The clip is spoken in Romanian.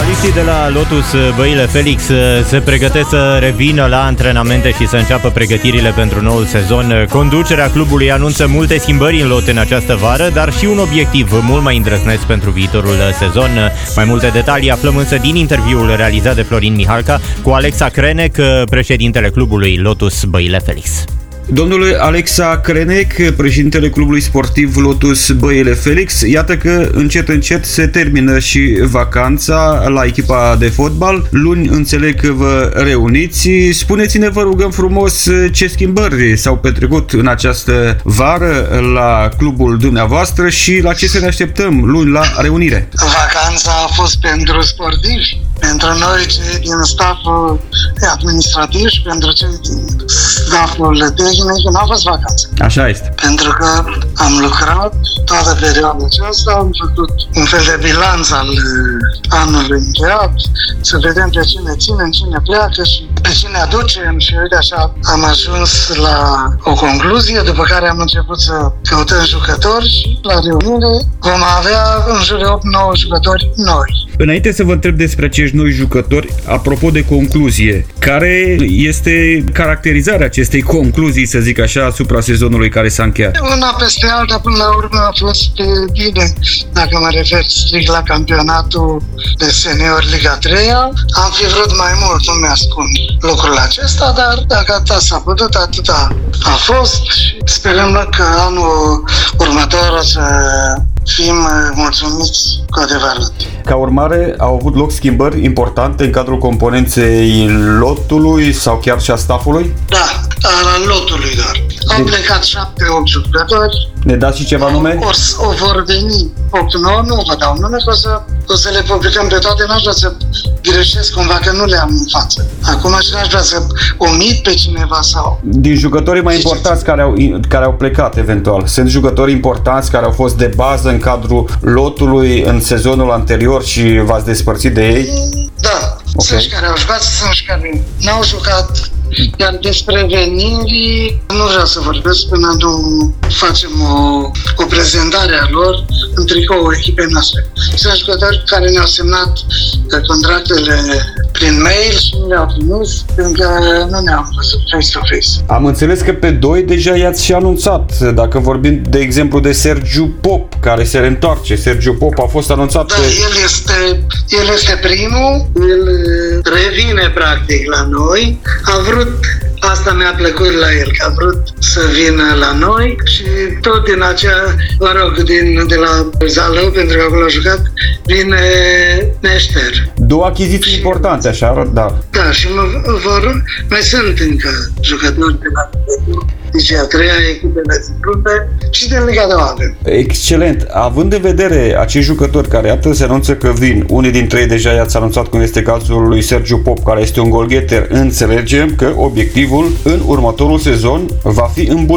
Fotbaliștii de la Lotus Băile Felix se pregătesc să revină la antrenamente și să înceapă pregătirile pentru noul sezon. Conducerea clubului anunță multe schimbări în lot în această vară, dar și un obiectiv mult mai îndrăzneț pentru viitorul sezon. Mai multe detalii aflăm însă din interviul realizat de Florin Mihalca cu Alexa Crenec, președintele clubului Lotus Băile Felix. Domnule Alexa Crenec, președintele clubului sportiv Lotus Băile Felix, iată că încet se termină și vacanța la echipa de fotbal. Luni înțeleg că vă reuniți. Spuneți-ne, vă rugăm frumos, ce schimbări s-au petrecut în această vară la clubul dumneavoastră și la ce să ne așteptăm luni la reunire. Vacanța a fost pentru sportivi, pentru noi cei din staful administrativ și pentru cei din staful tehnic, n-a fost vacanță. Așa este. Pentru că am lucrat toată perioada aceasta, am făcut un fel de bilanț al anului încheiat, să vedem pe cine ținem, cine pleacă și pe cine aducem și uite așa am ajuns la o concluzie, după care am început să căutăm jucători și la reuniune vom avea în jur de 8-9 jucători noi. Înainte să vă întreb despre acești noi jucători, apropo de concluzie, care este caracterizarea acestei concluzii, să zic așa, asupra sezonului care s-a încheiat? Una peste alta, până la urmă a fost bine. Dacă mă refer strict la campionatul de senior Liga 3-a, am fi vrut mai mult, nu mi-ascund lucrul acesta, dar dacă atâta s-a putut, atâta a fost și sperăm că anul următor o să fim mulțumiți cu adevărat. Ca urmare, au avut loc schimbări importante în cadrul componenței lotului sau chiar și a staffului? Da, al lotului doar. Au plecat 7-8 jucători. Ne dați și ceva nume? O vor veni 8-9, nu vă dau nume, o să le publicăm pe toate, n-aș vrea să greșesc cumva că nu le am în față. Acum și n-aș vrea să omit pe cineva sau... Din jucătorii mai importanți care au plecat eventual, sunt jucători importanți care au fost de bază în cadrul lotului în sezonul anterior și v-ați despărțit de ei? Da, okay. Sunt și care au jucat, sunt și care n-au jucat. Iar despre veniri nu vreau să vorbesc până nu facem o prezentare a lor în tricoul echipei noastre. Sunt jucători care ne-au semnat contractele prin mail și nu le-au trimis pentru că nu ne-am văzut face-to-face. Am înțeles că pe doi deja i-ați și anunțat. Dacă vorbim de exemplu de Sergiu Pop, care se reîntoarce. Sergiu Pop a fost anunțat. Da, el este primul, el revine practic la noi. Asta mi-a plăcut la el, că a vrut să vină la noi și tot din acea, de la Zalău, pentru că acolo a jucat, vine Neșter. Două achiziții importante, așa, da. Da, și mai sunt încă jucători de la Liga 3-a, echipele din grupe și de Liga 2 avem. Excelent. Având în vedere acești jucători care atât se anunță că vin, unii dintre ei deja i-ați anunțat, cum este cazul lui Sergiu Pop, care este un goalgetter, înțelegem că obiectivul în următorul sezon va fi